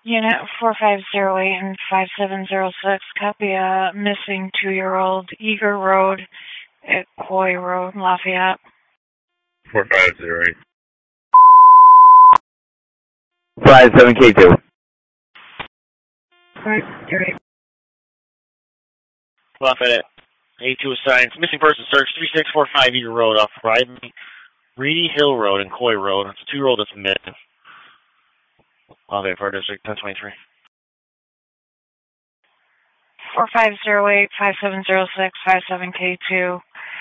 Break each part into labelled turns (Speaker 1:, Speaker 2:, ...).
Speaker 1: Unit 4508 and 5706, copy a missing 2-year-old, Eager Road at Coy Road, Lafayette.
Speaker 2: 4508.
Speaker 3: 57K2.
Speaker 1: Right.
Speaker 4: Lafayette. A2 assigned. Missing person search 3645 Eager Road off Reedy Hill Road and Coy Road. It's a 2-year-old that's missing. Lafayette Fire District 1023.
Speaker 1: 4508, 5706, 57K2.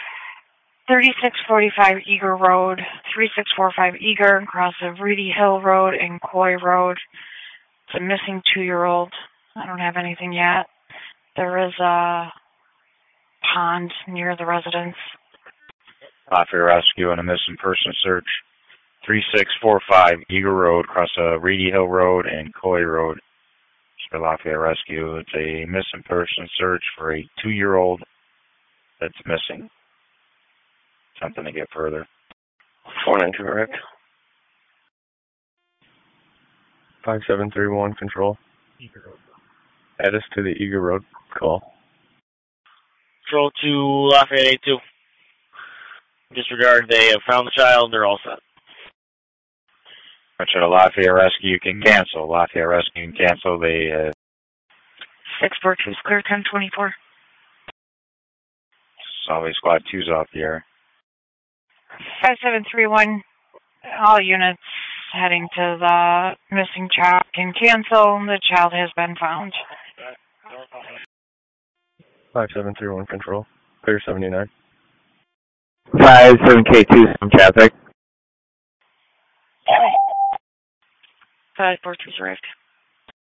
Speaker 1: 3645 Eager Road, 3645 Eager, across of Reedy Hill Road and Coy Road. It's a missing 2-year-old. I don't have anything yet. There is a pond near the residence.
Speaker 2: Lafayette Rescue and a missing person search. 3645 Eager Road, across Reedy Hill Road and Coy Road. For Lafayette Rescue, it's a missing person search for a 2-year-old that's missing. Something to get further.
Speaker 4: 492 correct.
Speaker 5: 5731 control. Add us to the Eager Road call.
Speaker 4: Control to Lafayette A2. Disregard, they have found the child, they're all set.
Speaker 2: Which Lafayette Rescue can cancel. Lafayette Rescue can cancel. They
Speaker 1: 6 Birches, clear 1024.
Speaker 2: Solvay Squad 2's off the air.
Speaker 1: 5731, all units heading to the missing child can cancel. The child has been found.
Speaker 5: 5731 control. Clear 79.
Speaker 3: 57K2, some traffic.
Speaker 1: 5 Birches arrived.